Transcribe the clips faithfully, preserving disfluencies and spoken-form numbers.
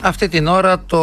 Αυτή την ώρα το...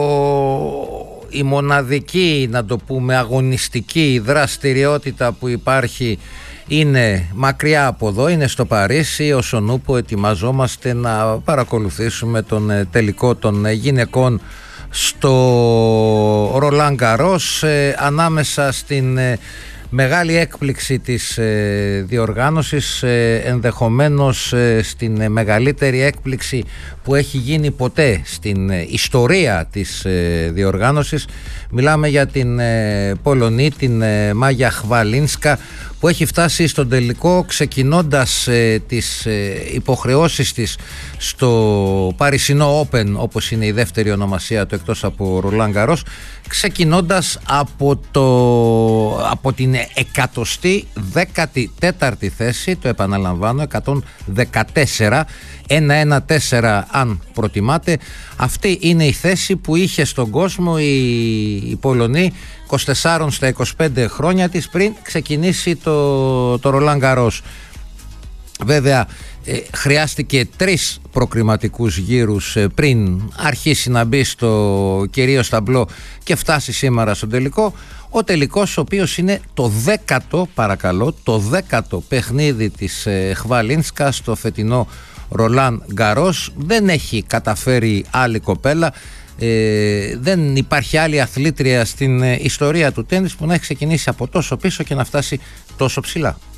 η μοναδική, να το πούμε, αγωνιστική δραστηριότητα που υπάρχει είναι μακριά από εδώ, είναι στο Παρίσι, όσον ούπο ετοιμαζόμαστε να παρακολουθήσουμε τον τελικό των γυναικών στο Ρολάν Γκαρός, ε, ανάμεσα στην ε, μεγάλη έκπληξη της ε, διοργάνωσης, ε, ενδεχομένως ε, στην ε, μεγαλύτερη έκπληξη που έχει γίνει ποτέ στην ε, ιστορία της ε, διοργάνωσης. Μιλάμε για την ε, Πολωνή, την ε, Μάγια Χβαλίνσκα, που έχει φτάσει στον τελικό ξεκινώντας ε, τις ε, υποχρεώσεις της στο Παρισινό Open, όπως είναι η δεύτερη ονομασία του εκτός από Ρολάν Γκαρός, ξεκινώντας από, το, από την εκατοστή δέκατη τέταρτη θέση, το επαναλαμβάνω, εκατόν δεκατέσσερα, ένα ένα τέσσερα αν προτιμάτε. Αυτή είναι η θέση που είχε στον κόσμο η, η Πολωνή είκοσι τέσσερα στα είκοσι πέντε χρόνια της πριν ξεκινήσει το, το Ρολάν Γκαρός. Βέβαια ε, χρειάστηκε τρεις προκριματικούς γύρους ε, πριν αρχίσει να μπει στο κυρίως ταμπλό και φτάσει σήμερα στον τελικό. Ο τελικός, ο οποίος είναι το δέκατο, παρακαλώ, το δέκατο παιχνίδι της ε, Χβαλίνσκα στο φετινό Ρολάν Γκαρός. Δεν έχει καταφέρει άλλη κοπέλα, ε, δεν υπάρχει άλλη αθλήτρια στην ε, ιστορία του τένις που να έχει ξεκινήσει από τόσο πίσω και να φτάσει τόσο ψηλά.